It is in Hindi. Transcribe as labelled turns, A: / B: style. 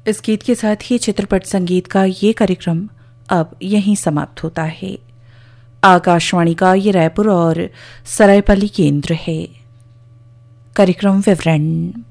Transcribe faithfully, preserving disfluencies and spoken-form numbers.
A: इस गीत के साथ ही चित्रपट संगीत का ये कार्यक्रम अब यहीं समाप्त होता है। आकाशवाणी का ये रायपुर और सरायपल्ली केंद्र है। कार्यक्रम विवरण।